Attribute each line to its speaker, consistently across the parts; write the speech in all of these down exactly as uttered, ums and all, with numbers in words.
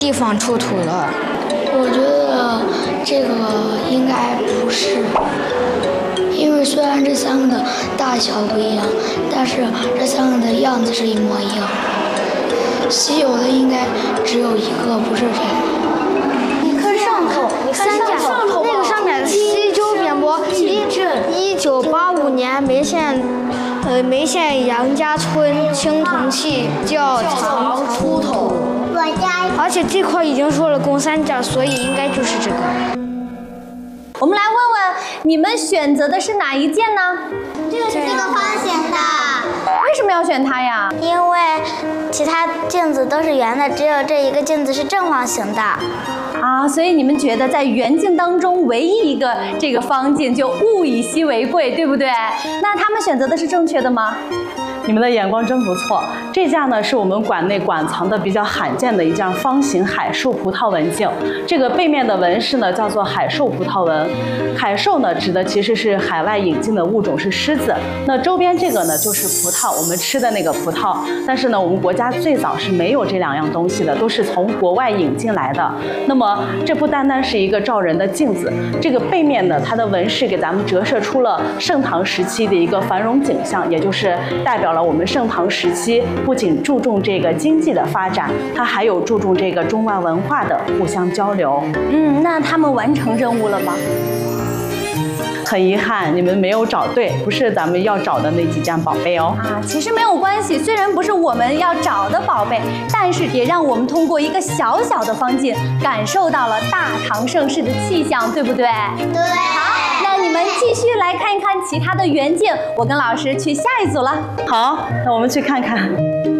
Speaker 1: 地方出土的。
Speaker 2: 我觉得这个应该不是，因为虽然这三个的大小不一样，但是这三个的样子是一模一样。稀有的应该只有一个，不是这个。
Speaker 3: 你看上头，你看上头那个上面西周扁柏，一一九八五年眉县，呃眉县杨家村青铜器窖藏出土。而且这块已经说了共三件，所以应该就是这个。
Speaker 4: 我们来问问你们选择的是哪一件呢？
Speaker 5: 这个是这个方形的。
Speaker 4: 为什么要选它呀？
Speaker 5: 因为其他镜子都是圆的，只有这一个镜子是正方形的。
Speaker 4: 啊，所以你们觉得在圆镜当中唯一一个这个方镜就物以稀为贵，对不对？那他们选择的是正确的吗？
Speaker 6: 你们的眼光真不错。这件呢是我们馆内馆藏的比较罕见的一件方形海兽葡萄纹镜。这个背面的纹饰呢叫做海兽葡萄纹。海兽呢指的其实是海外引进的物种，是狮子。那周边这个呢就是葡萄，我们吃的那个葡萄。但是呢我们国家最早是没有这两样东西的，都是从国外引进来的。那么这不单单是一个照人的镜子，这个背面呢它的纹饰给咱们折射出了盛唐时期的一个繁荣景象，也就是代表了我们盛唐时期不仅注重这个经济的发展，它还有注重这个中外文化的互相交流。
Speaker 4: 嗯，那他们完成任务了吗？
Speaker 6: 很遗憾，你们没有找对，不是咱们要找的那几件宝贝哦。
Speaker 4: 啊，其实没有关系，虽然不是我们要找的宝贝，但是也让我们通过一个小小的方镜，感受到了大唐盛世的气象，对不对？
Speaker 5: 对。
Speaker 4: 好，那你们继续来看一看其他的圆镜，我跟老师去下一组了。
Speaker 6: 好，那我们去看看。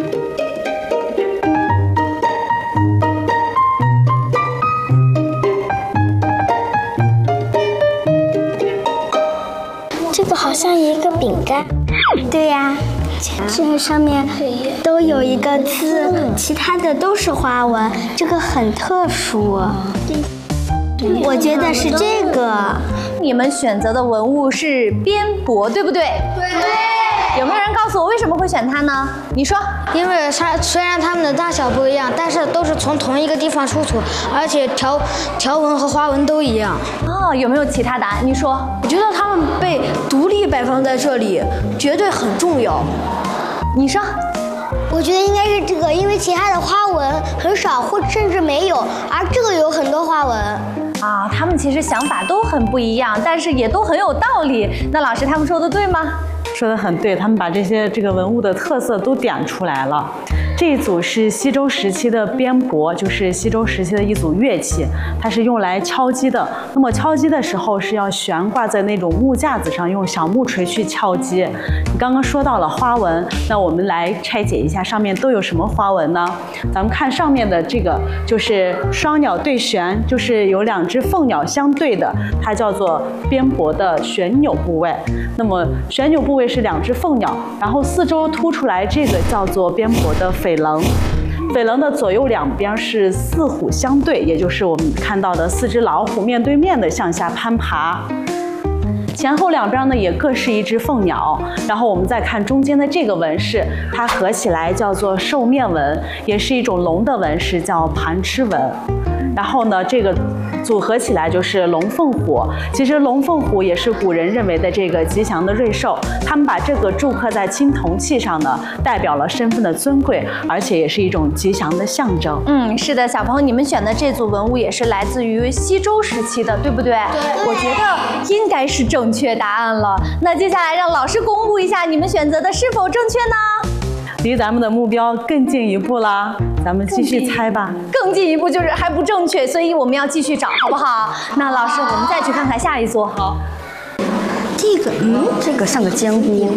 Speaker 5: 这个好像一个饼干。对呀，这上面都有一个字，其他的都是花纹，这个很特殊。我觉得是这个。
Speaker 4: 你们选择的文物是边帛，对不对？对。有没有人告诉我为什么会选它呢？你说。
Speaker 3: 因为它虽然它们的大小不一样，但是都是从同一个地方出土，而且条条纹和花纹都一样。
Speaker 4: 哦，有没有其他答案？你说。
Speaker 3: 我觉得它们被独立摆放在这里，绝对很重要。
Speaker 4: 你说。
Speaker 5: 我觉得应该是这个，因为其他的花纹很少，或甚至没有，而这个有很多花纹。
Speaker 4: 啊，他们其实想法都很不一样，但是也都很有道理。那老师他们说的对吗？
Speaker 6: 说得很对，他们把这些这个文物的特色都点出来了。这一组是西周时期的边帛，就是西周时期的一组乐器，它是用来敲击的。那么敲击的时候是要悬挂在那种木架子上，用小木锤去敲击。你刚刚说到了花纹，那我们来拆解一下上面都有什么花纹呢？咱们看上面的这个就是双鸟对旋，就是有两只凤鸟相对的，它叫做边帛的旋钮部位。那么旋钮部位是两只凤鸟，然后四周凸出来这个叫做边帛的翡棱。翡棱的左右两边是四虎相对，也就是我们看到的四只老虎面对面的向下攀爬。前后两边呢也各是一只凤鸟，然后我们再看中间的这个纹饰，它合起来叫做兽面纹，也是一种龙的纹饰，叫盘螭纹。然后呢，这个组合起来就是龙凤虎。其实龙凤虎也是古人认为的这个吉祥的瑞兽，他们把这个铸刻在青铜器上呢，代表了身份的尊贵，而且也是一种吉祥的象征。
Speaker 4: 嗯，是的，小朋友，你们选的这组文物也是来自于西周时期的，对不对？对。我觉得应该是正确答案了。那接下来让老师公布一下你们选择的是否正确呢？
Speaker 6: 离咱们的目标更进一步啦，咱们继续猜吧。
Speaker 4: 更进一步就是还不正确，所以我们要继续找，好不好？那老师，我们再去看看下一组。好。
Speaker 1: 这个，嗯，这个像个煎锅，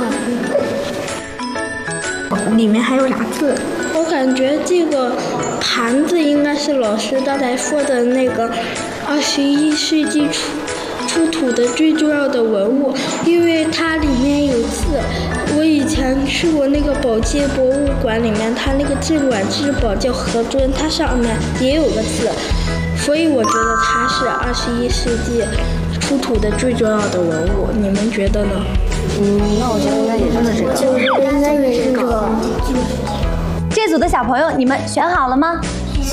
Speaker 1: 里面还有俩字。
Speaker 2: 我感觉这个盘子应该是老师刚才说的那个二十一世纪出出土的最重要的文物，因为它里面有字。我以前去过那个宝鸡博物馆里面，它那个镇馆之宝叫何尊，它上面也有个字，所以我觉得它是二十一世纪出土的最重要的文物。你们觉得呢？
Speaker 1: 嗯，那我觉得应该也就是这个。
Speaker 5: 我觉得应该也是这个。
Speaker 4: 这组的小朋友，你们选好了吗？